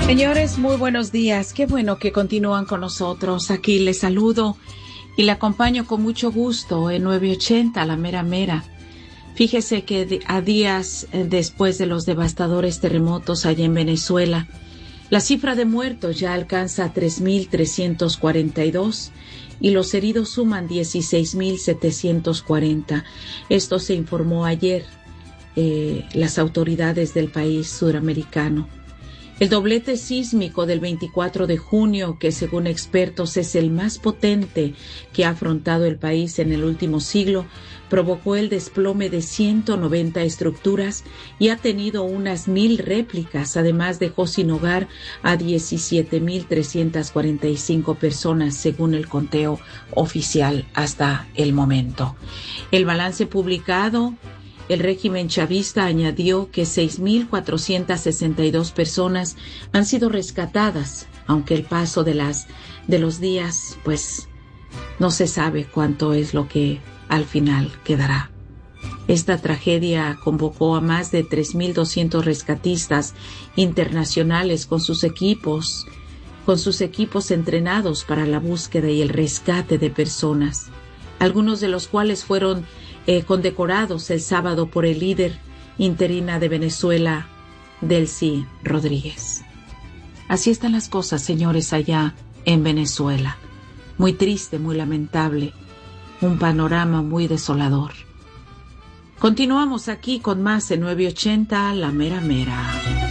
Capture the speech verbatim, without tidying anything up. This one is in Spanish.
Señores, muy buenos días. Qué bueno que continúan con nosotros. Aquí les saludo y le acompaño con mucho gusto en nueve ochenta, La Mera Mera. Fíjese que a días después de los devastadores terremotos allá en Venezuela, la cifra de muertos ya alcanza tres mil trescientos cuarenta y dos y los heridos suman dieciséis mil setecientos cuarenta. Esto se informó ayer eh, las autoridades del país suramericano. El doblete sísmico del veinticuatro de junio, que según expertos es el más potente que ha afrontado el país en el último siglo, provocó el desplome de ciento noventa estructuras y ha tenido unas mil réplicas. Además, dejó sin hogar a diecisiete mil trescientas cuarenta y cinco personas, según el conteo oficial hasta el momento. El balance publicado, el régimen chavista añadió que seis mil cuatrocientas sesenta y dos personas han sido rescatadas, aunque el paso de las de los días, pues, no se sabe cuánto es lo que al final quedará. Esta tragedia convocó a más de tres mil doscientos rescatistas internacionales con sus equipos, con sus equipos entrenados para la búsqueda y el rescate de personas, algunos de los cuales fueron Eh, condecorados el sábado por el líder interina de Venezuela, Delcy Rodríguez. Así están las cosas, señores, allá en Venezuela. Muy triste, muy lamentable, un panorama muy desolador. Continuamos aquí con más en nueve ochenta, La Mera Mera.